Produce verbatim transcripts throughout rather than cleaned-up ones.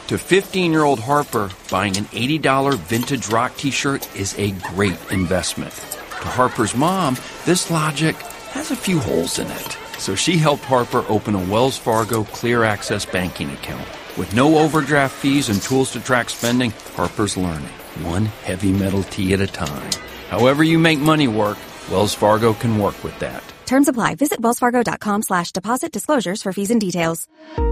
To fifteen-year-old Harper, buying an eighty dollars vintage rock t-shirt is a great investment. To Harper's mom, this logic has a few holes in it. So she helped Harper open a Wells Fargo Clear Access banking account. With no overdraft fees and tools to track spending, Harper's learning, one heavy metal tea at a time. However you make money work, Wells Fargo can work with that. Terms apply. Visit wellsfargo.com slash deposit disclosures for fees and details.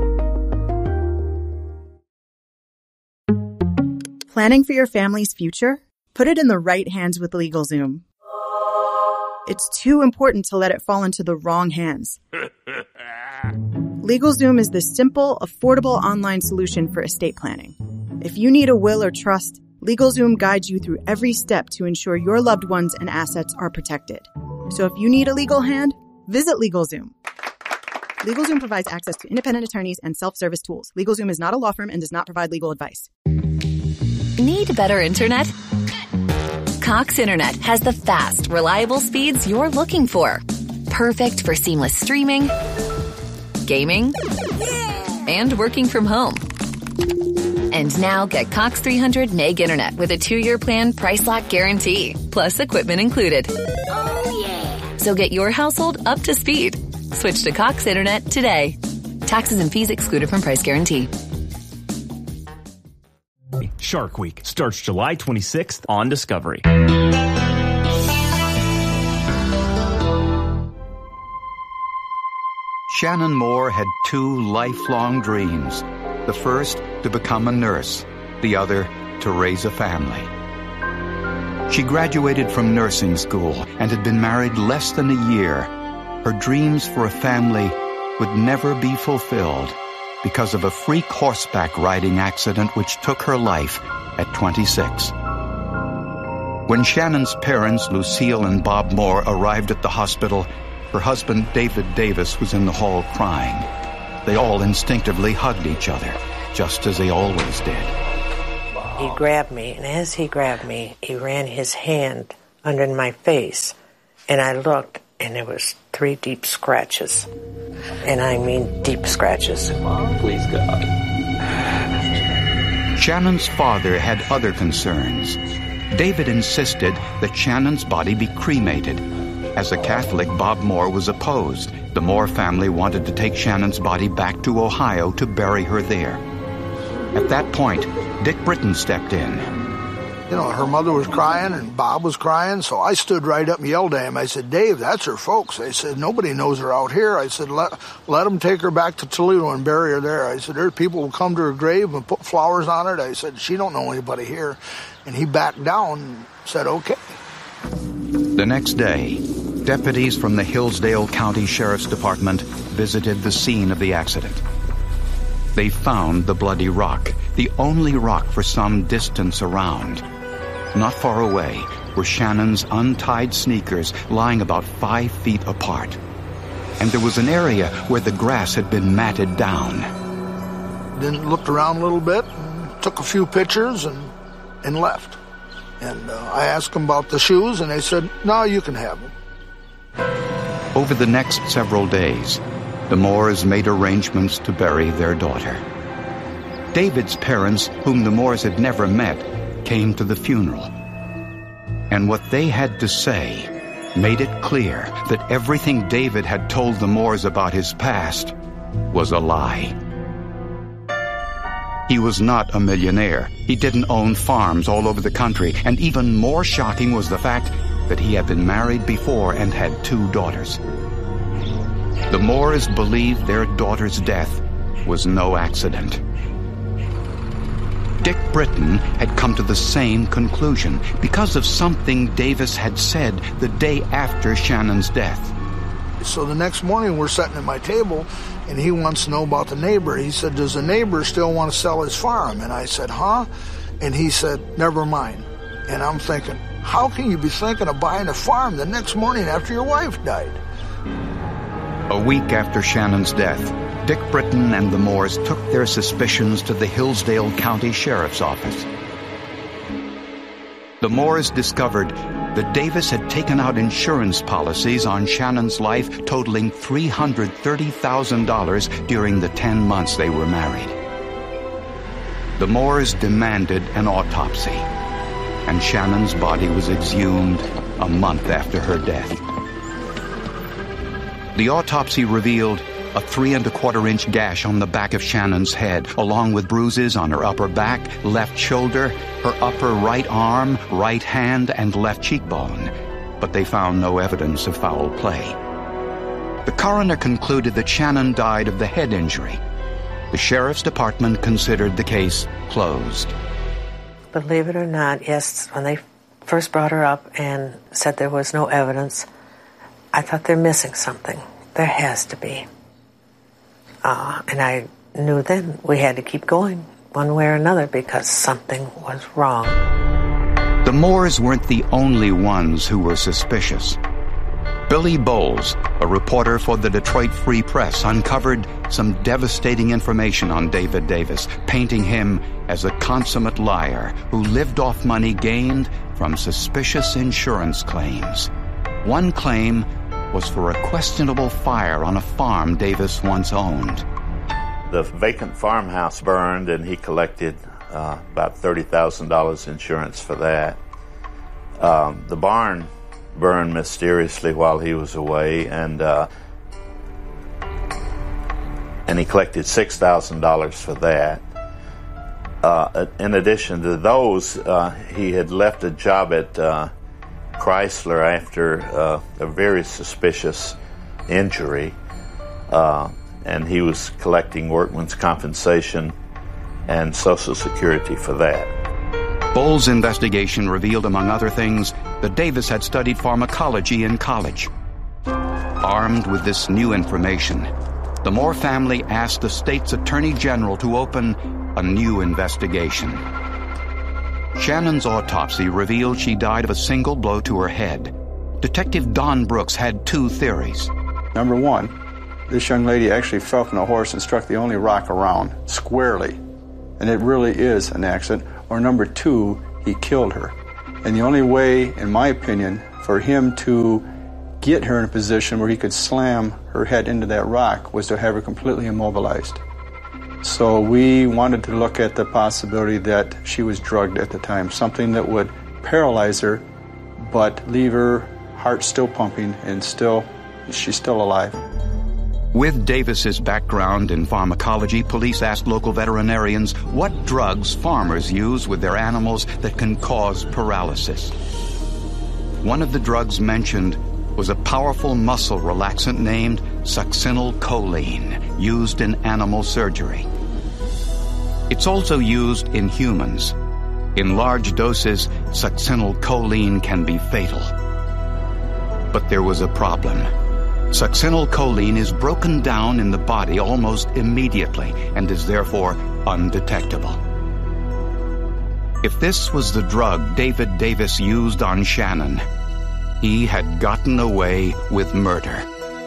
Planning for your family's future? Put it in the right hands with LegalZoom. It's too important to let it fall into the wrong hands. LegalZoom is the simple, affordable online solution for estate planning. If you need a will or trust, LegalZoom guides you through every step to ensure your loved ones and assets are protected. So if you need a legal hand, visit LegalZoom. LegalZoom provides access to independent attorneys and self-service tools. LegalZoom is not a law firm and does not provide legal advice. Need better internet? Cox Internet has the fast, reliable speeds you're looking for. Perfect for seamless streaming, gaming, and working from home. And now get Cox three hundred meg internet with a two-year plan price lock guarantee, plus equipment included. Oh, yeah. So get your household up to speed. Switch to Cox Internet today. Taxes and fees excluded from price guarantee. Shark Week starts July twenty-sixth on Discovery. Shannon Moore had two lifelong dreams. The first, to become a nurse. The other, to raise a family. She graduated from nursing school and had been married less than a year. Her dreams for a family would never be fulfilled because of a freak horseback riding accident which took her life at twenty-six. When Shannon's parents, Lucille and Bob Moore, arrived at the hospital, her husband, David Davis, was in the hall crying. They all instinctively hugged each other, just as they always did. He grabbed me, and as he grabbed me, he ran his hand under my face, and I looked, and there was three deep scratches. And I mean deep scratches. Mom, please, God. Shannon's father had other concerns. David insisted that Shannon's body be cremated. As a Catholic, Bob Moore was opposed. The Moore family wanted to take Shannon's body back to Ohio to bury her there. At that point, Dick Britton stepped in. You know, her mother was crying and Bob was crying, so I stood right up and yelled at him. I said, Dave, that's her folks. I said, nobody knows her out here. I said, let, let them take her back to Toledo and bury her there. I said, there people will come to her grave and put flowers on it. I said, she don't know anybody here. And he backed down and said, okay. The next day, deputies from the Hillsdale County Sheriff's Department visited the scene of the accident. They found the bloody rock, the only rock for some distance around. Not far away were Shannon's untied sneakers lying about five feet apart. And there was an area where the grass had been matted down. Then looked around a little bit, and took a few pictures, and, and left. And uh, I asked them about the shoes, and they said, no, you can have them. Over the next several days, the Moores made arrangements to bury their daughter. David's parents, whom the Moores had never met, came to the funeral. And what they had to say made it clear that everything David had told the Moores about his past was a lie. He was not a millionaire. He didn't own farms all over the country. And even more shocking was the fact that he had been married before and had two daughters. The Moores believed their daughter's death was no accident. Dick Britton had come to the same conclusion because of something Davis had said the day after Shannon's death. So the next morning we're sitting at my table, and he wants to know about the neighbor. He said, does the neighbor still want to sell his farm? And I said, huh? And he said, never mind. And I'm thinking, how can you be thinking of buying a farm the next morning after your wife died? A week after Shannon's death, Dick Britton and the Moores took their suspicions to the Hillsdale County Sheriff's Office. The Moores discovered that Davis had taken out insurance policies on Shannon's life totaling three hundred thirty thousand dollars during the ten months they were married. The Moores demanded an autopsy, and Shannon's body was exhumed a month after her death. The autopsy revealed a three and a quarter inch gash on the back of Shannon's head, along with bruises on her upper back, left shoulder, her upper right arm, right hand, and left cheekbone. But they found no evidence of foul play. The coroner concluded that Shannon died of the head injury. The sheriff's department considered the case closed. Believe it or not, yes, when they first brought her up and said there was no evidence, I thought they're missing something. There has to be. Uh, and I knew then we had to keep going one way or another because something was wrong. The Moores weren't the only ones who were suspicious. Billy Bowles, a reporter for the Detroit Free Press, uncovered some devastating information on David Davis, painting him as a consummate liar who lived off money gained from suspicious insurance claims. One claim was for a questionable fire on a farm Davis once owned. The vacant farmhouse burned, and he collected uh, about thirty thousand dollars insurance for that. Um, the barn burned mysteriously while he was away, and uh, and he collected six thousand dollars for that. Uh, in addition to those, uh, he had left a job at uh, Chrysler after uh, a very suspicious injury, uh, and he was collecting workman's compensation and Social Security for that. Bowles' investigation revealed, among other things, that Davis had studied pharmacology in college. Armed with this new information, the Moore family asked the state's attorney general to open a new investigation. Shannon's autopsy revealed she died of a single blow to her head. Detective Don Brooks had two theories. Number one, this young lady actually fell from a horse and struck the only rock around, squarely. And it really is an accident. Or number two, he killed her. And the only way, in my opinion, for him to get her in a position where he could slam her head into that rock was to have her completely immobilized. So we wanted to look at the possibility that she was drugged at the time, something that would paralyze her, but leave her heart still pumping and still, she's still alive. With Davis's background in pharmacology, police asked local veterinarians what drugs farmers use with their animals that can cause paralysis. One of the drugs mentioned was a powerful muscle relaxant named succinylcholine, used in animal surgery. It's also used in humans. In large doses, succinylcholine can be fatal. But there was a problem. Succinylcholine is broken down in the body almost immediately and is therefore undetectable. If this was the drug David Davis used on Shannon, he had gotten away with murder.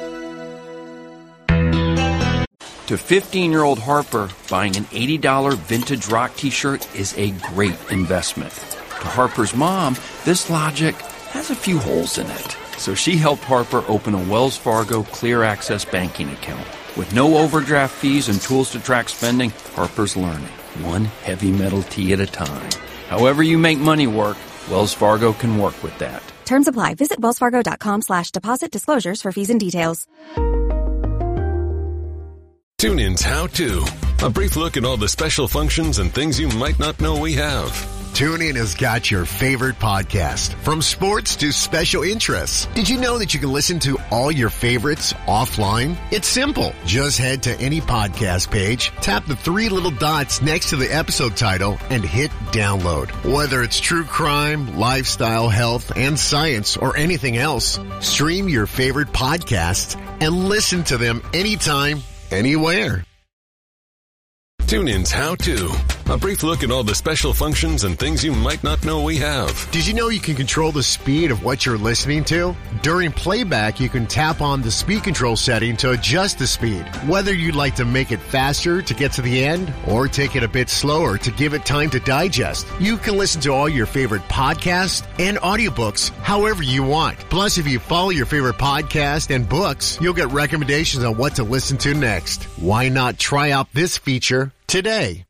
To fifteen-year-old Harper, buying an eighty dollars vintage rock t-shirt is a great investment. To Harper's mom, this logic has a few holes in it. So she helped Harper open a Wells Fargo Clear Access banking account. With no overdraft fees and tools to track spending, Harper's learning, one heavy metal tea at a time. However you make money work, Wells Fargo can work with that. Terms apply. Visit wellsfargo.com slash deposit disclosures for fees and details. TuneIn's How To. A brief look at all the special functions and things you might not know we have. TuneIn has got your favorite podcast, from sports to special interests. Did you know that you can listen to all your favorites offline? It's simple. Just head to any podcast page, tap the three little dots next to the episode title, and hit download. Whether it's true crime, lifestyle, health, and science, or anything else, stream your favorite podcasts and listen to them anytime, anywhere. TuneIn's How To. A brief look at all the special functions and things you might not know we have. Did you know you can control the speed of what you're listening to? During playback, you can tap on the speed control setting to adjust the speed. Whether you'd like to make it faster to get to the end or take it a bit slower to give it time to digest, you can listen to all your favorite podcasts and audiobooks however you want. Plus, if you follow your favorite podcast and books, you'll get recommendations on what to listen to next. Why not try out this feature today?